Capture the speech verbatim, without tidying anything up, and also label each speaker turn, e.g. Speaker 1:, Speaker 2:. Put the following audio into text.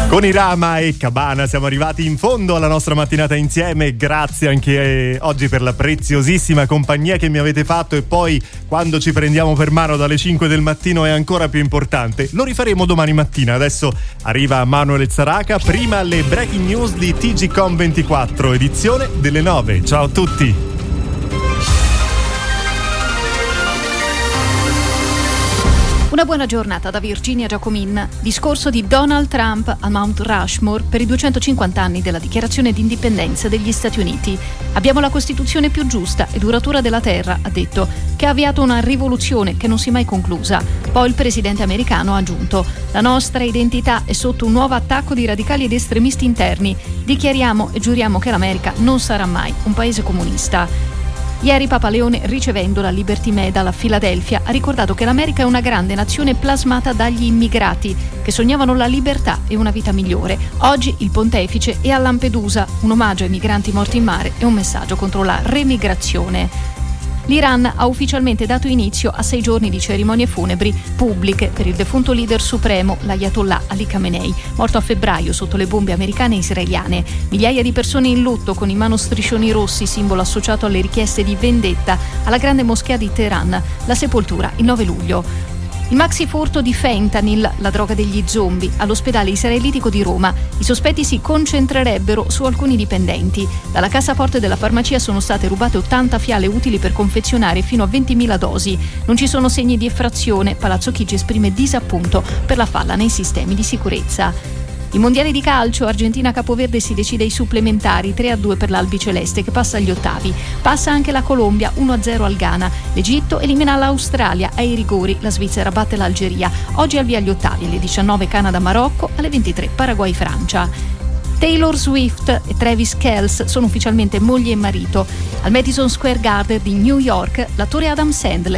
Speaker 1: Con Irama e Cabana siamo arrivati in fondo alla nostra mattinata insieme. Grazie anche eh, oggi per la preziosissima compagnia che mi avete fatto, e poi quando ci prendiamo per mano dalle cinque del mattino è ancora più importante. Lo rifaremo domani mattina. Adesso arriva Manuel Zaraca, prima le breaking news di T G Com ventiquattro, edizione delle nove. Ciao a tutti.
Speaker 2: Una buona giornata da Virginia Giacomin. Discorso di Donald Trump a Mount Rushmore per i duecentocinquanta anni della dichiarazione di indipendenza degli Stati Uniti. Abbiamo la Costituzione più giusta e duratura della terra, ha detto, che ha avviato una rivoluzione che non si è mai conclusa. Poi il presidente americano ha aggiunto: la nostra identità è sotto un nuovo attacco di radicali ed estremisti interni. Dichiariamo e giuriamo che l'America non sarà mai un paese comunista. Ieri Papa Leone, ricevendo la Liberty Medal a Filadelfia, ha ricordato che l'America è una grande nazione plasmata dagli immigrati che sognavano la libertà e una vita migliore. Oggi il pontefice è a Lampedusa, un omaggio ai migranti morti in mare e un messaggio contro la remigrazione. L'Iran ha ufficialmente dato inizio a sei giorni di cerimonie funebri pubbliche per il defunto leader supremo, l'Ayatollah Ali Khamenei, morto a febbraio sotto le bombe americane e israeliane. Migliaia di persone in lutto con in mano striscioni rossi, simbolo associato alle richieste di vendetta alla grande moschea di Teheran, la sepoltura il nove luglio. Il maxi furto di fentanyl, la droga degli zombie, all'ospedale israelitico di Roma. I sospetti si concentrerebbero su alcuni dipendenti. Dalla cassaforte della farmacia sono state rubate ottanta fiale utili per confezionare fino a ventimila dosi. Non ci sono segni di effrazione. Palazzo Chigi esprime disappunto per la falla nei sistemi di sicurezza. I mondiali di calcio, Argentina-Capoverde si decide ai supplementari, tre a due per l'albiceleste che passa agli ottavi. Passa anche la Colombia, uno a zero al Ghana. L'Egitto elimina l'Australia ai rigori, la Svizzera batte l'Algeria. Oggi al via gli ottavi, alle diciannove Canada-Marocco, alle ventitré Paraguay-Francia. Taylor Swift e Travis Kelce sono ufficialmente moglie e marito. Al Madison Square Garden di New York, l'attore Adam Sandler